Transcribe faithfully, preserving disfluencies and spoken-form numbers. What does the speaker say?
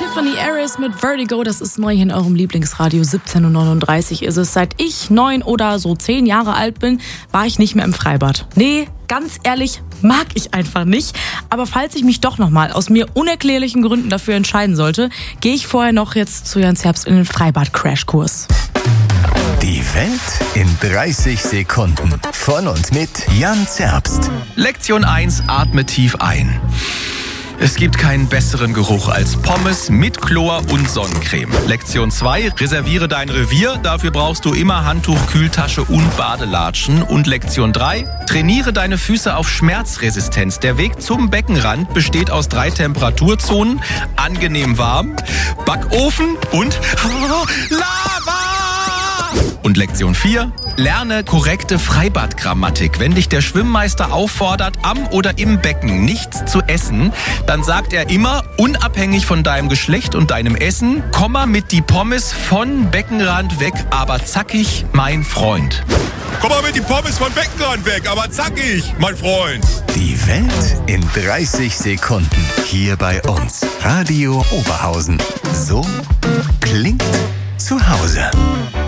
Stephanie Aris mit Vertigo, das ist neu hier in eurem Lieblingsradio. siebzehn Uhr neununddreißig ist es. Seit ich neun oder so zehn Jahre alt bin, war ich nicht mehr im Freibad. Nee, ganz ehrlich, mag ich einfach nicht. Aber falls ich mich doch nochmal aus mir unerklärlichen Gründen dafür entscheiden sollte, gehe ich vorher noch jetzt zu Jans Herbst in den Freibad-Crashkurs. Die Welt in dreißig Sekunden. Von und mit Jan Zerbst. Lektion eins, atme tief ein. Es gibt keinen besseren Geruch als Pommes mit Chlor und Sonnencreme. Lektion zwei, reserviere dein Revier. Dafür brauchst du immer Handtuch, Kühltasche und Badelatschen. Und Lektion drei, trainiere deine Füße auf Schmerzresistenz. Der Weg zum Beckenrand besteht aus drei Temperaturzonen. Angenehm warm, Backofen und Lava! Und Lektion vier, lerne korrekte Freibadgrammatik. Wenn dich der Schwimmmeister auffordert, am oder im Becken nichts zu essen, dann sagt er immer, unabhängig von deinem Geschlecht und deinem Essen, Komma mit die Pommes von Beckenrand weg, aber zackig, mein Freund. Komm mal mit die Pommes von Beckenrand weg, aber zackig, mein Freund. Die Welt in dreißig Sekunden. Hier bei uns. Radio Oberhausen. So klingt zu Hause.